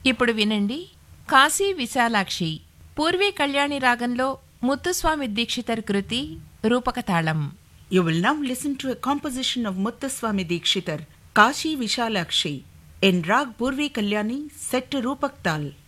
ఇప్పుడు వినండి కాశీ విశాలాక్షి పూర్వీ కళ్యాణి రాగంలో ముత్తుస్వామి దీక్షితర్ కృతి రూపకతాళం. You will now listen to a composition of Muthuswami Dikshitar, Kashi Vishalakshi, in Rag Purvi Kalyani set to Rupak Tal.